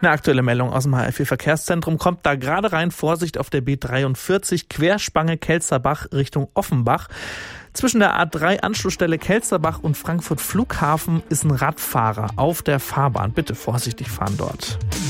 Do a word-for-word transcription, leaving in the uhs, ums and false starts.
Eine aktuelle Meldung aus dem H R vier Verkehrszentrum kommt da gerade rein. Vorsicht auf der B dreiundvierzig, Querspange Kelzerbach Richtung Offenbach. Zwischen der A drei Anschlussstelle Kelzerbach und Frankfurt Flughafen ist ein Radfahrer auf der Fahrbahn. Bitte vorsichtig fahren dort.